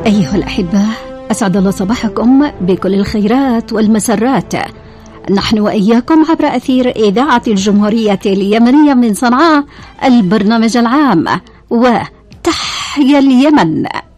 أيها الأحبة، أسعد الله صباحكم بكل الخيرات والمسرات. نحن وإياكم عبر أثير إذاعة الجمهورية اليمنية من صنعاء، البرنامج العام، وتحيا اليمن.